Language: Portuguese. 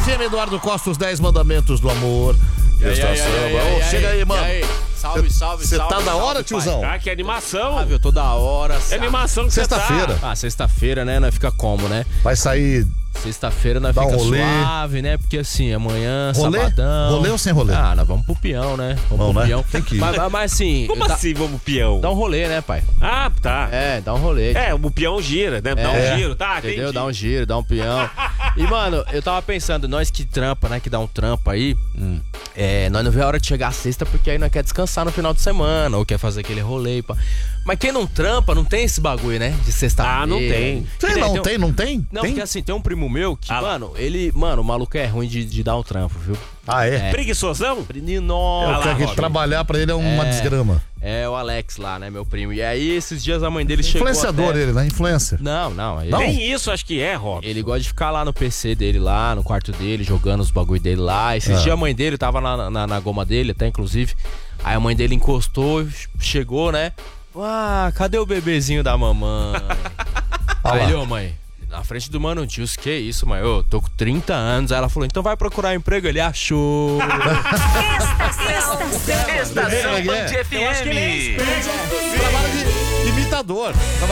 FM, Eduardo Costa, os 10 mandamentos do amor. Chega aí, mano. Salve, salve, Você salve. tá da hora, salve, tiozão? pai. Ah, que animação. Ah, eu tô da hora. Que animação que você tá. Sexta-feira. Ah, sexta-feira, né? Nós fica como, né? Vai sair Sexta-feira nós Dá um fica rolê. suave, né? Porque assim, amanhã, rolê? sabadão. Rolê ou sem rolê? Ah, nós vamos pro peão, né? Vamos, pro né? peão. Tem que ir. Mas assim... Como eu assim, vamos peão? Dá um rolê, né, pai? Ah, tá. É, dá um rolê. É, o peão gira, né? Dá um giro, tá? Entendeu? Entendi. Dá um giro, dá um peão. E, mano, eu tava pensando, nós que trampa, né? Que dá um trampo aí. Nós não vê a hora de chegar a sexta porque aí nós quer descansar no final de semana ou quer fazer aquele rolê. Pá. Mas quem não trampa, não tem esse bagulho, né? De sexta-feira. Ah, não tem. Sei, não tem? Não, Não, tem? porque assim, tem um primo meu que, Ah, mano, o maluco é ruim de dar um trampo, viu? Ah, é? Preguiçosão? Nossa, Quer que Robin. trabalhar pra ele é uma desgrama. É o Alex lá, né, meu primo. E aí, esses dias a mãe dele chegou Influenciador até... ele, né? Influencer. Não. Não? Nem isso acho que é, Rob. Ele gosta de ficar lá no PC dele, lá no quarto dele, jogando os bagulho dele lá. Esses dias a mãe dele tava na goma dele, até inclusive. Aí a mãe dele encostou, chegou, né? Ah, cadê o bebezinho da mamãe? Aí ele, ô mãe, na frente do Mano Dios, que isso, mãe? Eu tô com 30 anos. Aí ela falou, então vai procurar emprego. Ele achou. Estação Band FM. Trabalho de imitador.